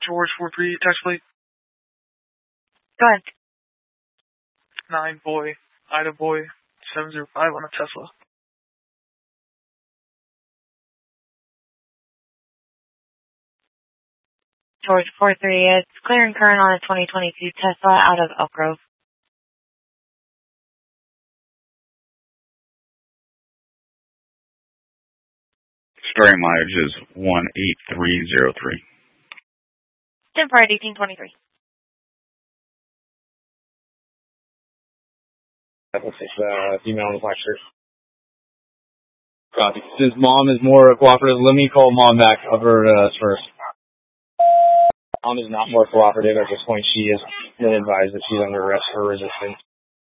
George 43, text plate. Go ahead. 9 boy, Ida boy, 705 on a Tesla. George 43, it's clear and current on a 2022 Tesla out of Elk Grove. Starting mileage is 18303. 10 for 1823. Female in the black shirt. Copy. Since mom is more cooperative, let me call mom back. I've heard first. Mom is not more cooperative at this point. She has been advised that she's under arrest for resistance.